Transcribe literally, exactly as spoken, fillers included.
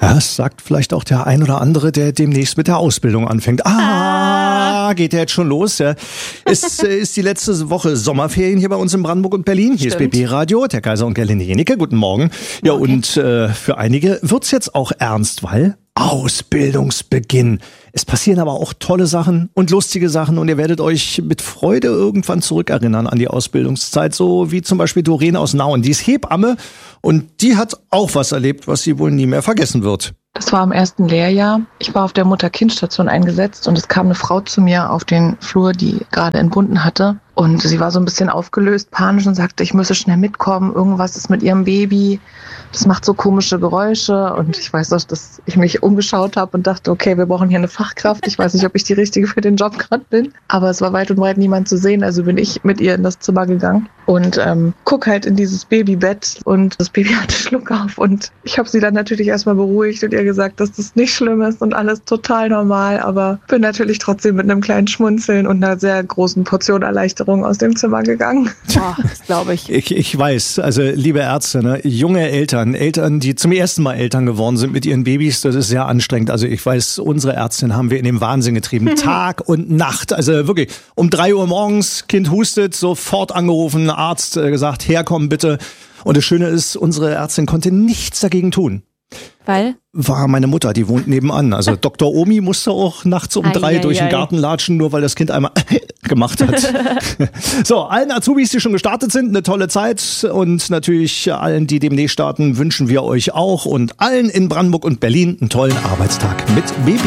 Das sagt vielleicht auch der ein oder andere, der demnächst mit der Ausbildung anfängt. Ah, geht der jetzt schon los? Ja. Es äh, ist die letzte Woche Sommerferien hier bei uns in Brandenburg und Berlin. Hier Stimmt. ist B B Radio, der Kaiser und Gerlinde Jenecke. Guten Morgen. Ja, Morgen. und äh, für einige wird's jetzt auch ernst, weil Ausbildungsbeginn. Es passieren aber auch tolle Sachen und lustige Sachen und ihr werdet euch mit Freude irgendwann zurückerinnern an die Ausbildungszeit, so wie zum Beispiel Doreen aus Nauen. Die ist Hebamme und die hat auch was erlebt, was sie wohl nie mehr vergessen wird. Das war im ersten Lehrjahr. Ich war auf der Mutter-Kind-Station eingesetzt und es kam eine Frau zu mir auf den Flur, die gerade entbunden hatte. Und sie war so ein bisschen aufgelöst, panisch und sagte, ich müsse schnell mitkommen, irgendwas ist mit ihrem Baby. Das macht so komische Geräusche. Und ich weiß noch, dass ich mich umgeschaut habe und dachte, okay, wir brauchen hier eine Fachkraft. Ich weiß nicht, ob ich die Richtige für den Job gerade bin. Aber es war weit und breit niemand zu sehen. Also bin ich mit ihr in das Zimmer gegangen und ähm, guck halt in dieses Babybett. Und das Baby hatte Schluck auf. Und ich habe sie dann natürlich erstmal beruhigt und ihr gesagt, dass das nicht schlimm ist und alles total normal. Aber bin natürlich trotzdem mit einem kleinen Schmunzeln und einer sehr großen Portion Erleichterung aus dem Zimmer gegangen. Boah, das glaube ich. Ich, ich weiß, also liebe Ärzte, ne, junge Eltern, Eltern, die zum ersten Mal Eltern geworden sind mit ihren Babys, das ist sehr anstrengend. Also ich weiß, unsere Ärztin haben wir in den Wahnsinn getrieben, Tag und Nacht. Also wirklich, um drei Uhr morgens, Kind hustet, sofort angerufen, Arzt äh, gesagt, herkommen bitte. Und das Schöne ist, unsere Ärztin konnte nichts dagegen tun. Weil? War meine Mutter, die wohnt nebenan. Also Doktor Omi musste auch nachts um Ei, drei ei, durch den ei. Garten latschen, nur weil das Kind einmal gemacht hat. So, allen Azubis, die schon gestartet sind, eine tolle Zeit. Und natürlich allen, die demnächst starten, wünschen wir euch auch und allen in Brandenburg und Berlin einen tollen Arbeitstag mit B B.